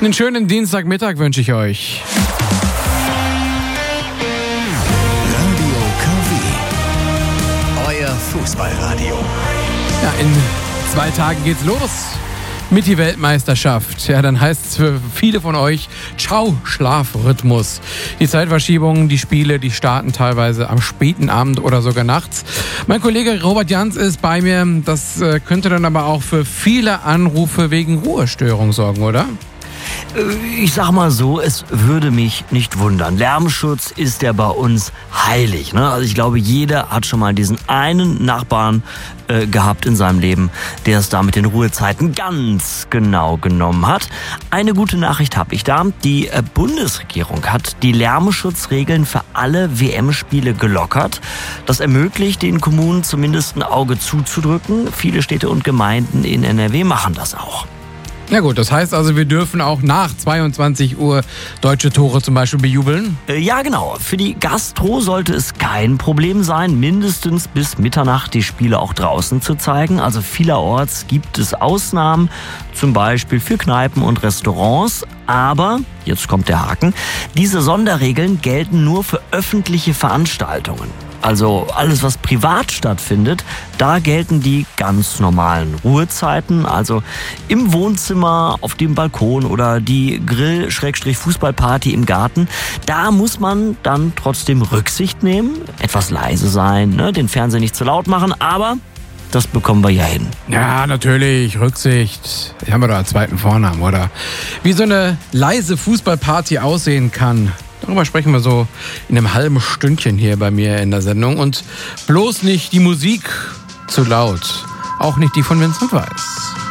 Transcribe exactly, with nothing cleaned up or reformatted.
Einen schönen Dienstagmittag wünsche ich euch. Radio K W. Euer Fußballradio. Ja, in zwei Tagen geht's los mit die Weltmeisterschaft. Ja, dann heißt es für viele von euch, ciao, Schlafrhythmus. Die Zeitverschiebungen, die Spiele, die starten teilweise am späten Abend oder sogar nachts. Mein Kollege Robert Jans ist bei mir. Das äh, könnte dann aber auch für viele Anrufe wegen Ruhestörung sorgen, oder? Ich sag mal so, es würde mich nicht wundern. Lärmschutz ist ja bei uns heilig. Ne? Also ich glaube, jeder hat schon mal diesen einen Nachbarn äh, gehabt in seinem Leben, der es da mit den Ruhezeiten ganz genau genommen hat. Eine gute Nachricht habe ich da. Die äh, Bundesregierung hat die Lärmschutzregeln für alle W M-Spiele gelockert. Das ermöglicht den Kommunen zumindest ein Auge zuzudrücken. Viele Städte und Gemeinden in N R W machen das auch. Ja gut, das heißt also, wir dürfen auch nach zweiundzwanzig Uhr deutsche Tore zum Beispiel bejubeln? Äh, ja, genau. Für die Gastro sollte es kein Problem sein, mindestens bis Mitternacht die Spiele auch draußen zu zeigen. Also vielerorts gibt es Ausnahmen, zum Beispiel für Kneipen und Restaurants. Aber, jetzt kommt der Haken, diese Sonderregeln gelten nur für öffentliche Veranstaltungen. Also alles, was privat stattfindet, da gelten die ganz normalen Ruhezeiten. Also im Wohnzimmer, auf dem Balkon oder die Grill-Fußballparty im Garten. Da muss man dann trotzdem Rücksicht nehmen, etwas leise sein, ne, den Fernseher nicht zu laut machen, aber das bekommen wir ja hin. Ja, natürlich, Rücksicht. Die haben wir da als zweiten Vornamen, oder? Wie so eine leise Fußballparty aussehen kann. Darüber sprechen wir so in einem halben Stündchen hier bei mir in der Sendung. Und bloß nicht die Musik zu laut. Auch nicht die von Vincent Weiss.